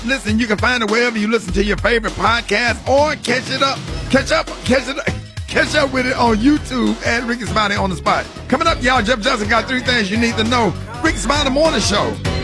Listen, you can find it wherever you listen to your favorite podcast, or catch up with it on YouTube at Rickey Smiley on the Spot. Coming up, y'all, Jeff Johnson got 3 things you need to know. Rickey Smiley Morning Show.